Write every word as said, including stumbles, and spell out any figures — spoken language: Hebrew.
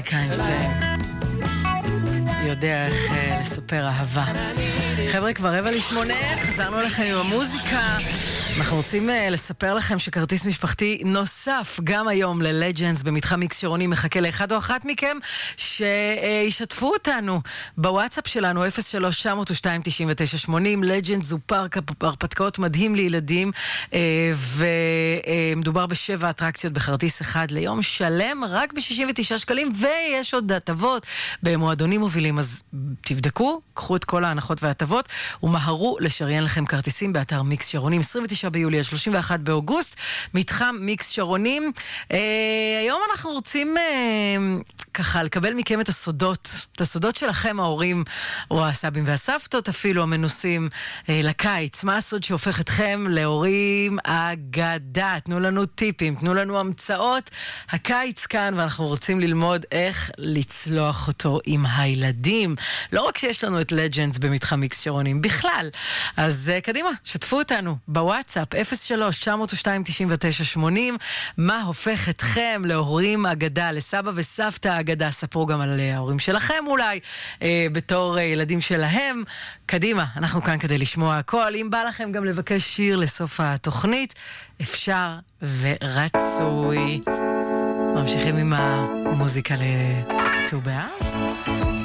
אריק איינשטיין יודע איך uh, לספר אהבה. חבר'ה, כבר רבע לשמונה, חזרנו לכם עם המוזיקה. אנחנו רוצים uh, לספר לכם שכרטיס משפחתי נוסף גם היום ללג'נדס במתחם מיקס שרוני מחכה לאחד או אחת מכם שישתפו uh, אותנו בוואטסאפ שלנו אפס שלוש תשע אפס שתיים תשע תשע שמונים. לג'נדס הוא פארק הרפתקאות מדהים לילדים, uh, ומדובר בשבע אטרקציות בכרטיס אחד ליום שלם רק ב-שישים ותשעה שקלים, ויש עוד הטבות במועדונים מובילים. אז תבדקו, קחו את כל ההנחות וההטבות ומהרו לשריין לכם כרטיסים באתר מיקס שרונים. עשרים ותשעה ביולי עד שלושים ואחד באוגוסט, מתחם מיקס שרונים. אה, היום אנחנו רוצים אה, ככה לקבל מכם את הסודות, את הסודות שלכם ההורים או הסבים והסבתות אפילו המנוסים אה, לקיץ. מה הסוד שהופך אתכם להורים אגדה? תנו לנו טיפים, תנו לנו המצאות. הקיץ כאן ואנחנו רוצים ללמוד איך לצלוח אותו עם הילדים. לא רק שיש לנו את לג'נדס במתחם מיקס שרונים, בכלל. אז uh, קדימה, שתפו אותנו בוואטסאפ אפס שלוש תשע אפס שתיים תשע תשע שמונים. מה הופך אתכם להורים אגדה, לסבא וסבתא אגדה? ספרו גם על uh, ההורים שלכם אולי, uh, בתור uh, ילדים שלהם. קדימה, אנחנו כאן כדי לשמוע הכל. אם בא לכם גם לבקש שיר לסוף התוכנית, אפשר ורצוי. ממשיכים עם המוזיקה לט"ו באב.